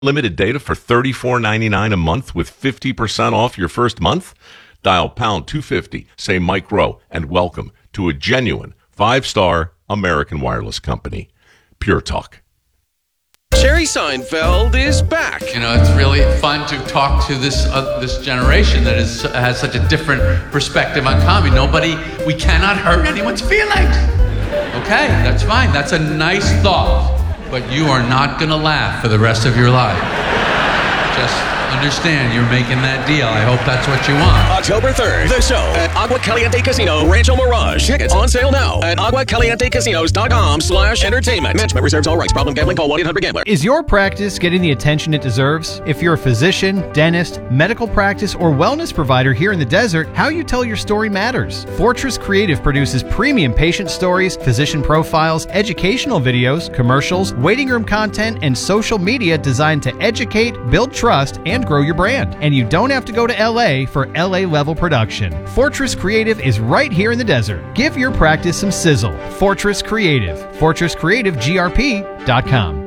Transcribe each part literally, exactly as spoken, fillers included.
Limited data for thirty-four ninety-nine a month with fifty percent off your first month? Dial pound two fifty, say Mike Rowe, and welcome to a genuine five-star American wireless company. Pure Talk. Jerry Seinfeld is back. You know, it's really fun to talk to this uh, this generation that is has such a different perspective on comedy. Nobody, we cannot hurt anyone's feelings. Okay, that's fine. That's a nice thought. But you are not going to laugh for the rest of your life. Just understand you're making that deal. I hope that's what you want. October third, the show at Agua Caliente Casino, Rancho Mirage. Tickets on sale now at agua caliente casinos dot com slash entertainment. Management reserves all rights. Problem gambling, call one eight hundred gambler. Is your practice getting the attention it deserves? If you're a physician, dentist, medical practice, or wellness provider here in the desert, how you tell your story matters. Fortress Creative produces premium patient stories, physician profiles, educational videos, commercials, waiting room content, and social media designed to educate, build trust, and grow your brand. And you don't have to go to L A for L A level production. Fortress Creative is right here in the desert. Give your practice some sizzle. Fortress Creative. fortress creative g r p dot com.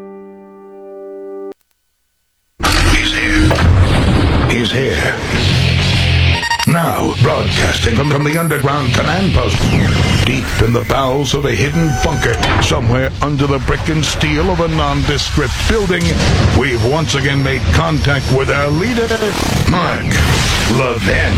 He's here. He's here. Now, broadcasting from, from the underground command post, deep in the bowels of a hidden bunker, somewhere under the brick and steel of a nondescript building, we've once again made contact with our leader, Mark Levin.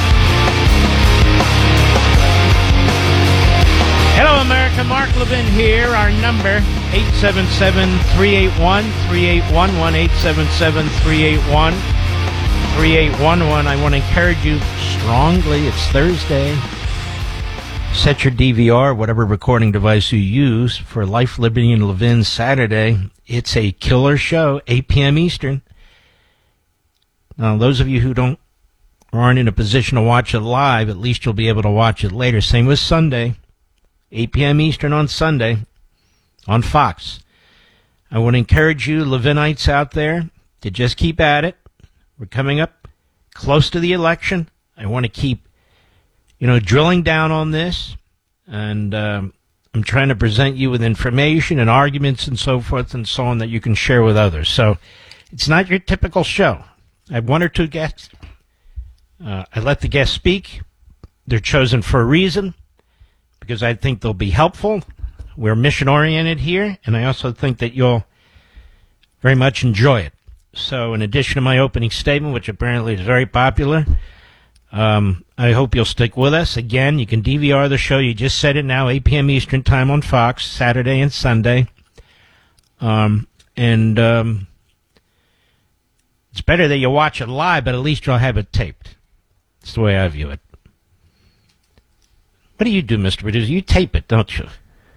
Hello, America. Mark Levin here. Our number, eight seven seven, three eight one, three eight one one, eight seven seven, three eight one, three eight one one. I want to encourage you strongly. It's Thursday. Set your D V R, whatever recording device you use, for Life, Liberty, and Levin Saturday. It's a killer show, eight p.m. Eastern. Now, those of you who don't aren't in a position to watch it live, at least you'll be able to watch it later. Same with Sunday, eight p.m. Eastern on Sunday on Fox. I want to encourage you, Levinites out there, to just keep at it. We're coming up close to the election. I want to keep, you know, drilling down on this. And um, I'm trying to present you with information and arguments and so forth and so on that you can share with others. So it's not your typical show. I have one or two guests. Uh, I let the guests speak. They're chosen for a reason because I think they'll be helpful. We're mission-oriented here, and I also think that you'll very much enjoy it. So in addition to my opening statement, which apparently is very popular, um, I hope you'll stick with us. Again, you can D V R the show. You just said it now, eight p.m. Eastern time on Fox, Saturday and Sunday. Um, and um, it's better that you watch it live, but at least you'll have it taped. That's the way I view it. What do you do, Mister Producer? You tape it, don't you?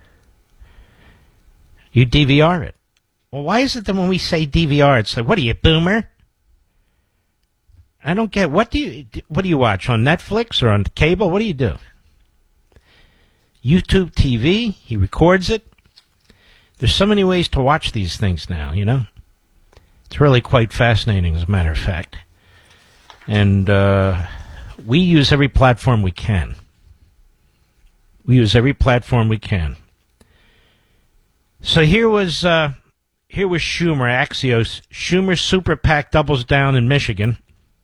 You D V R it. Well, why is it that when we say D V R, it's like, what are you, boomer? I don't get, what do you, what do you watch, on Netflix or on cable? What do you do? YouTube T V, he records it. There's so many ways to watch these things now, you know? It's really quite fascinating, as a matter of fact. And uh, we use every platform we can. We use every platform we can. So here was... Uh, Here was Schumer, Axios. Schumer's super PAC doubles down in Michigan.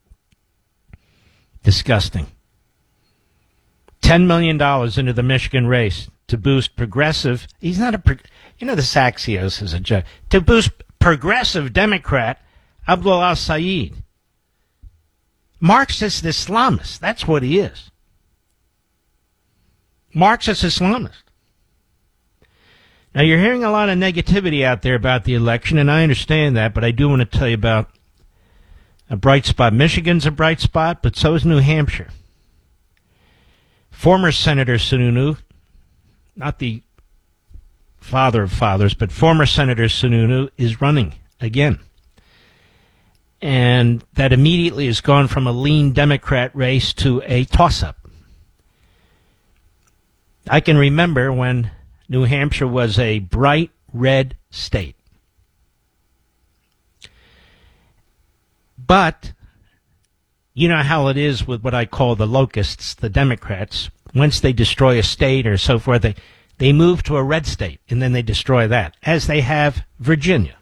Disgusting. ten million dollars into the Michigan race to boost progressive. He's not a, you know, this Axios is a joke. To boost progressive Democrat Abdul al-Sayed. Marxist Islamist. That's what he is. Marxist Islamist. Now, you're hearing a lot of negativity out there about the election, and I understand that, but I do want to tell you about a bright spot. Michigan's a bright spot, but so is New Hampshire. Former Senator Sununu, not the father of fathers, but former Senator Sununu is running again. And that immediately has gone from a lean Democrat race to a toss-up. I can remember when New Hampshire was a bright red state. But you know how it is with what I call the locusts, the Democrats. Once they destroy a state or so forth, they, they move to a red state, and then they destroy that, as they have Virginia.